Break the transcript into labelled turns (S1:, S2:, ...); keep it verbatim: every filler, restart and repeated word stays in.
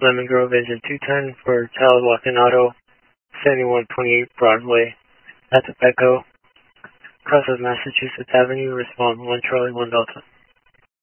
S1: Lemon Grove engine two ten for Tyler Walkinato, seventy-one twenty-eight Broadway. That's a Petco. Cross of Massachusetts Avenue, respond one Charlie, one Delta.